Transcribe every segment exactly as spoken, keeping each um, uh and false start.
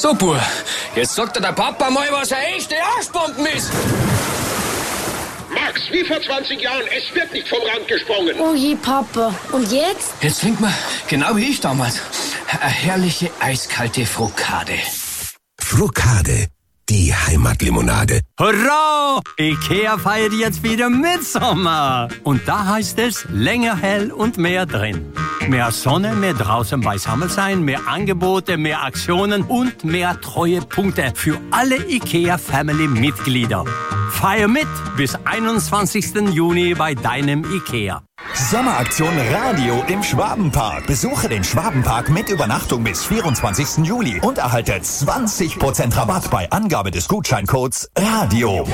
So, Bub, jetzt sagt dir der Papa mal, was eine echte Arschbomben ist. Max, wie vor zwanzig Jahren, es wird nicht vom Rand gesprungen. Oh je, Papa. Und jetzt? Jetzt trinkt man, genau wie ich damals, eine herrliche eiskalte Frokade. Frokade, die Heimatlimonade. Hurra! Ikea feiert jetzt wieder Mitsommer. Und da heißt es länger hell und mehr drin. Mehr Sonne, mehr draußen beisammen sein, mehr Angebote, mehr Aktionen und mehr Treuepunkte für alle Ikea-Family-Mitglieder. Feier mit bis einundzwanzigsten Juni bei deinem Ikea. Sommeraktion Radio im Schwabenpark. Besuche den Schwabenpark mit Übernachtung bis vierundzwanzigsten Juli und erhalte zwanzig Prozent Rabatt bei Angabe des Gutscheincodes Radio.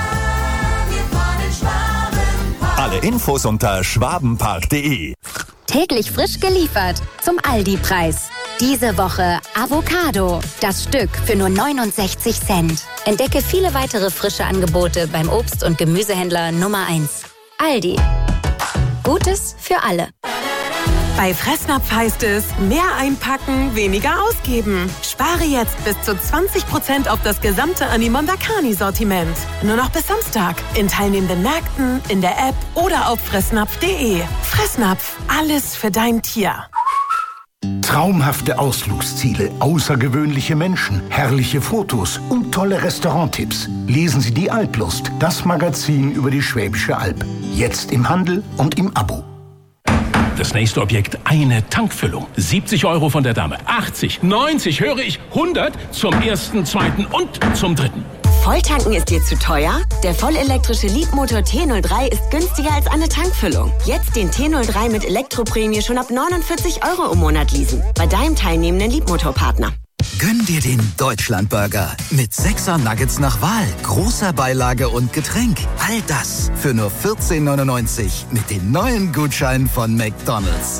Alle Infos unter schwabenpark punkt de. Täglich frisch geliefert zum Aldi-Preis. Diese Woche Avocado. Das Stück für nur neunundsechzig Cent. Entdecke viele weitere frische Angebote beim Obst- und Gemüsehändler Nummer eins. Aldi. Gutes für alle. Bei Fressnapf heißt es, mehr einpacken, weniger ausgeben. Spare jetzt bis zu zwanzig Prozent auf das gesamte Animondakani-Sortiment. Nur noch bis Samstag. In teilnehmenden Märkten, in der App oder auf fressnapf punkt de. Fressnapf, alles für dein Tier. Traumhafte Ausflugsziele, außergewöhnliche Menschen, herrliche Fotos und tolle Restauranttipps. Lesen Sie die Alplust, das Magazin über die Schwäbische Alb. Jetzt im Handel und im Abo. Das nächste Objekt, eine Tankfüllung. siebzig Euro von der Dame, achtzig, neunzig, höre ich, hundert zum ersten, zweiten und zum dritten. Volltanken ist dir zu teuer? Der vollelektrische Leapmotor T null drei ist günstiger als eine Tankfüllung. Jetzt den T null drei mit Elektroprämie schon ab neunundvierzig Euro im Monat leasen. Bei deinem teilnehmenden Leapmotor-Partner. Gönn dir den Deutschlandburger mit sechser Nuggets nach Wahl, großer Beilage und Getränk. All das für nur vierzehn neunundneunzig mit den neuen Gutscheinen von McDonald's.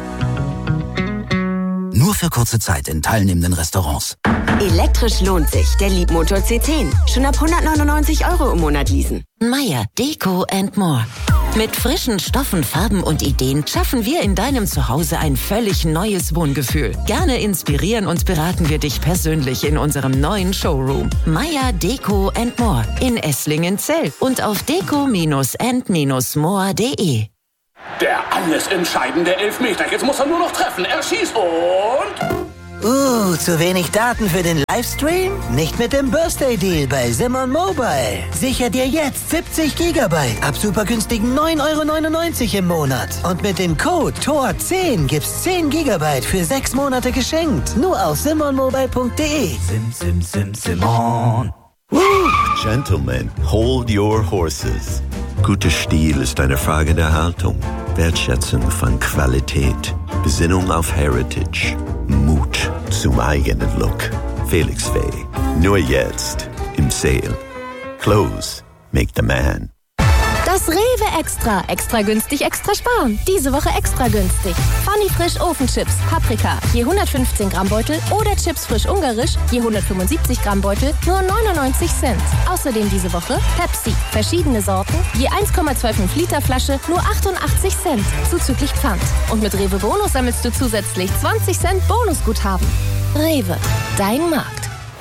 Nur für kurze Zeit in teilnehmenden Restaurants. Elektrisch lohnt sich. Der Leapmotor C zehn. Schon ab hundertneunundneunzig Euro im Monat leasen. Meier, Deko and More. Mit frischen Stoffen, Farben und Ideen schaffen wir in deinem Zuhause ein völlig neues Wohngefühl. Gerne inspirieren und beraten wir dich persönlich in unserem neuen Showroom. Meier, Deko and More in Esslingen-Zell und auf deko and more punkt de. Der alles entscheidende Elfmeter. Jetzt muss er nur noch treffen. Er schießt und... Uh, zu wenig Daten für den Livestream? Nicht mit dem Birthday-Deal bei Simon Mobile. Sicher dir jetzt siebzig Gigabyte ab super günstigen neun Euro neunundneunzig im Monat. Und mit dem Code T O R zehn gibt's zehn Gigabyte für sechs Monate geschenkt. Nur auf simon mobile punkt de. Sim, sim, sim, Simon. Woo! Gentlemen, hold your horses. Guter Stil ist eine Frage der Haltung, Wertschätzung von Qualität, Besinnung auf Heritage, Mut zum eigenen Look. Felix Faye, nur jetzt im Sale. Clothes make the man. Das Rewe Extra. Extra günstig, extra sparen. Diese Woche extra günstig. Funny Frisch Ofenchips, Paprika, je hundertfünfzehn Gramm Beutel oder Chips frisch ungarisch, je hundertfünfundsiebzig Gramm Beutel, nur neunundneunzig Cent. Außerdem diese Woche Pepsi, verschiedene Sorten, je eins Komma fünfundzwanzig Liter Flasche, nur achtundachtzig Cent, zuzüglich Pfand. Und mit Rewe Bonus sammelst du zusätzlich zwanzig Cent Bonusguthaben. Rewe, dein Markt.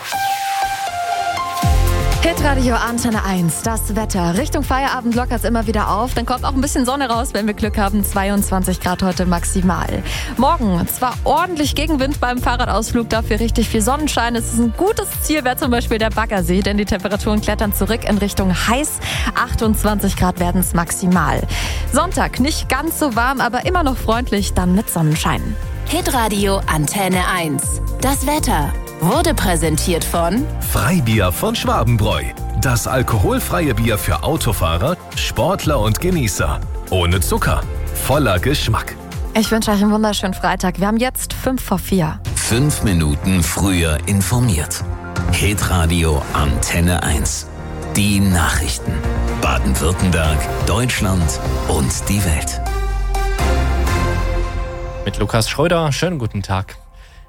Hitradio Antenne eins, das Wetter. Richtung Feierabend lockert es immer wieder auf. Dann kommt auch ein bisschen Sonne raus, wenn wir Glück haben. zweiundzwanzig Grad heute maximal. Morgen zwar ordentlich Gegenwind beim Fahrradausflug, dafür richtig viel Sonnenschein. Es ist ein gutes Ziel, wäre zum Beispiel der Baggersee, denn die Temperaturen klettern zurück in Richtung heiß. achtundzwanzig Grad werden es maximal. Sonntag nicht ganz so warm, aber immer noch freundlich, dann mit Sonnenschein. Hitradio Antenne eins. Das Wetter wurde präsentiert von Freibier von Schwabenbräu. Das alkoholfreie Bier für Autofahrer, Sportler und Genießer. Ohne Zucker, voller Geschmack. Ich wünsche euch einen wunderschönen Freitag. Wir haben jetzt fünf vor vier. Fünf Minuten früher informiert. Hitradio Antenne eins. Die Nachrichten. Baden-Württemberg, Deutschland und die Welt. Mit Lukas Schröder, schönen guten Tag.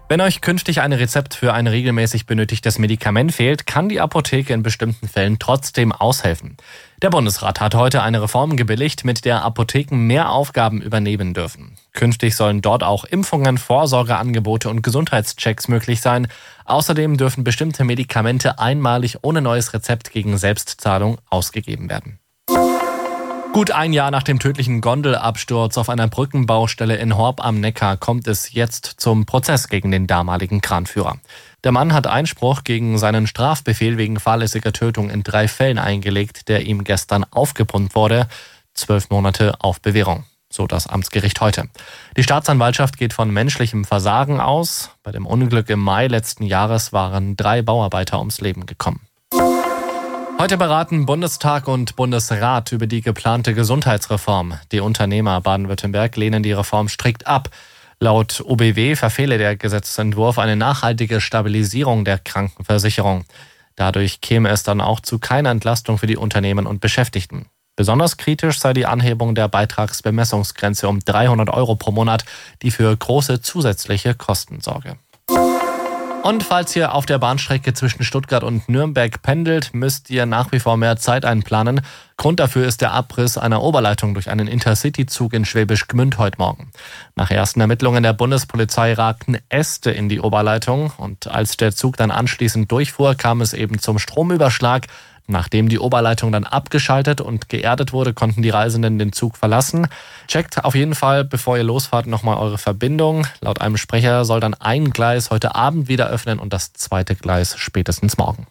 Wenn euch künftig ein Rezept für ein regelmäßig benötigtes Medikament fehlt, kann die Apotheke in bestimmten Fällen trotzdem aushelfen. Der Bundesrat hat heute eine Reform gebilligt, mit der Apotheken mehr Aufgaben übernehmen dürfen. Künftig sollen dort auch Impfungen, Vorsorgeangebote und Gesundheitschecks möglich sein. Außerdem dürfen bestimmte Medikamente einmalig ohne neues Rezept gegen Selbstzahlung ausgegeben werden. Gut ein Jahr nach dem tödlichen Gondelabsturz auf einer Brückenbaustelle in Horb am Neckar kommt es jetzt zum Prozess gegen den damaligen Kranführer. Der Mann hat Einspruch gegen seinen Strafbefehl wegen fahrlässiger Tötung in drei Fällen eingelegt, der ihm gestern aufgebrummt wurde. Zwölf Monate auf Bewährung, so das Amtsgericht heute. Die Staatsanwaltschaft geht von menschlichem Versagen aus. Bei dem Unglück im Mai letzten Jahres waren drei Bauarbeiter ums Leben gekommen. Heute beraten Bundestag und Bundesrat über die geplante Gesundheitsreform. Die Unternehmer Baden-Württemberg lehnen die Reform strikt ab. Laut O B W verfehle der Gesetzentwurf eine nachhaltige Stabilisierung der Krankenversicherung. Dadurch käme es dann auch zu keiner Entlastung für die Unternehmen und Beschäftigten. Besonders kritisch sei die Anhebung der Beitragsbemessungsgrenze um dreihundert Euro pro Monat, die für große zusätzliche Kosten sorge. Und falls ihr auf der Bahnstrecke zwischen Stuttgart und Nürnberg pendelt, müsst ihr nach wie vor mehr Zeit einplanen. Grund dafür ist der Abriss einer Oberleitung durch einen Intercity-Zug in Schwäbisch Gmünd heute Morgen. Nach ersten Ermittlungen der Bundespolizei ragten Äste in die Oberleitung und als der Zug dann anschließend durchfuhr, kam es eben zum Stromüberschlag. Nachdem die Oberleitung dann abgeschaltet und geerdet wurde, konnten die Reisenden den Zug verlassen. Checkt auf jeden Fall, bevor ihr losfahrt, nochmal eure Verbindung. Laut einem Sprecher soll dann ein Gleis heute Abend wieder öffnen und das zweite Gleis spätestens morgen.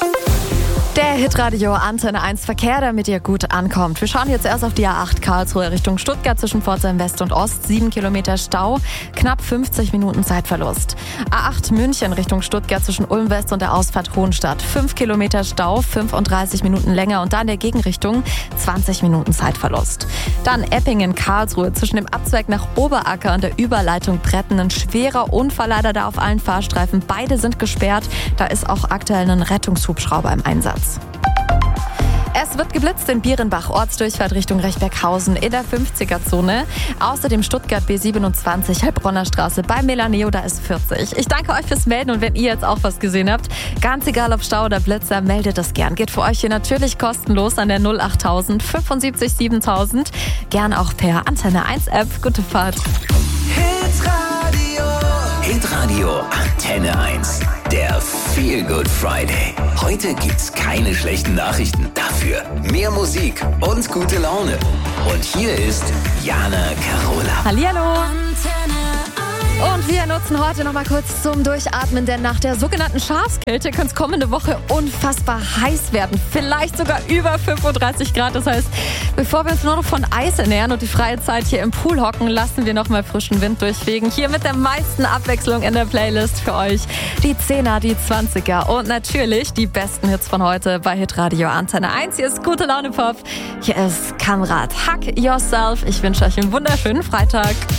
Der Hitradio Antenne eins Verkehr, damit ihr gut ankommt. Wir schauen jetzt erst auf die A acht Karlsruhe Richtung Stuttgart zwischen Pforzheim West und Ost. Sieben Kilometer Stau, knapp fünfzig Minuten Zeitverlust. A acht München Richtung Stuttgart zwischen Ulm West und der Ausfahrt Hohenstadt. Fünf Kilometer Stau, fünfunddreißig Minuten länger und dann der Gegenrichtung zwanzig Minuten Zeitverlust. Dann Eppingen Karlsruhe zwischen dem Abzweig nach Oberacker und der Überleitung Bretten. Ein schwerer Unfall leider da auf allen Fahrstreifen. Beide sind gesperrt. Da ist auch aktuell ein Rettungshubschrauber im Einsatz. Es wird geblitzt in Bierenbach, Ortsdurchfahrt Richtung Rechberghausen in der fünfziger-Zone. Außerdem Stuttgart B siebenundzwanzig, Heilbronner Straße bei Melaneo, da ist vierzig. Ich danke euch fürs Melden und wenn ihr jetzt auch was gesehen habt, ganz egal ob Stau oder Blitzer, meldet das gern. Geht für euch hier natürlich kostenlos an der null achttausend fünfundsiebzig siebentausend. Gern auch per Antenne eins App. Gute Fahrt. Hitradio. Hitradio Antenne eins. Der Feel Good Friday. Heute gibt's keine schlechten Nachrichten. Dafür mehr Musik und gute Laune. Und hier ist Jana Carola. Hallihallo. Und wir nutzen heute noch mal kurz zum Durchatmen, denn nach der sogenannten Schafskälte könnte es kommende Woche unfassbar heiß werden. Vielleicht sogar über fünfunddreißig Grad. Das heißt, bevor wir uns nur noch von Eis ernähren und die freie Zeit hier im Pool hocken, lassen wir noch mal frischen Wind durchfegen. Hier mit der meisten Abwechslung in der Playlist für euch. Die Zehner, die Zwanziger und natürlich die besten Hits von heute bei Hitradio Antenne eins. Hier ist Gute Laune Pop. Hier ist Kamrat. Hack Yourself. Ich wünsche euch einen wunderschönen Freitag.